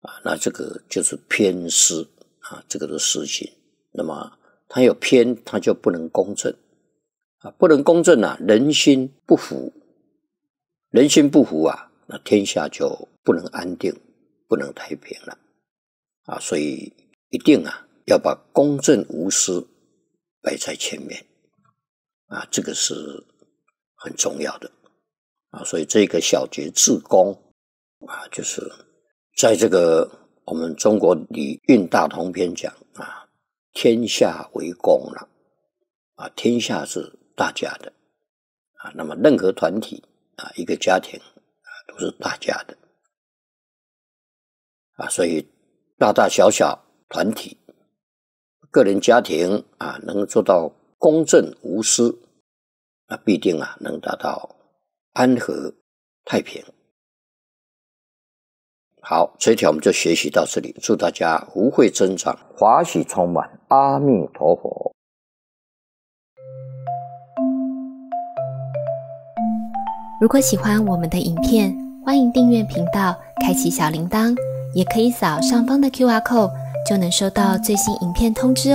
那这个就是偏私这个的私心。那么它有偏，它就不能公正不能公正人心不服，人心不服那天下就不能安定，不能太平了所以一定要把公正无私摆在前面这个是很重要的所以这个小节自公就是在这个我们中国礼运大同篇讲天下为公了天下是大家的那么任何团体一个家庭都是大家的所以大大小小团体个人家庭能做到公正无私必定能达到安和太平。好，这一条我们就学习到这里，祝大家福慧增长，华喜充满，阿弥陀佛。 如果喜欢我们的影片，欢迎订阅频道，开启小铃铛，也可以扫上方的 QR code，就能收到最新影片通知